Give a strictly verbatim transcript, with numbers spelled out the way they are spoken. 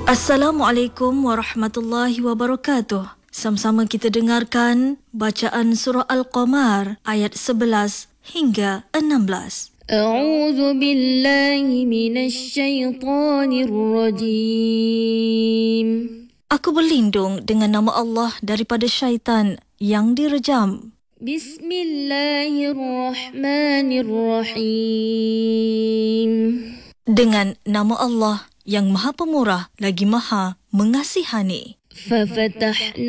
Assalamualaikum warahmatullahi wabarakatuh. Sama-sama kita dengarkan bacaan surah Al-Qamar ayat sebelas hingga enam belas. A'udzu billahi minasy syaithanir rajim. Aku berlindung dengan nama Allah daripada syaitan yang direjam. Bismillahirrahmanirrahim. Dengan nama Allah yang Maha Pemurah lagi Maha Mengasihani. ففتحنا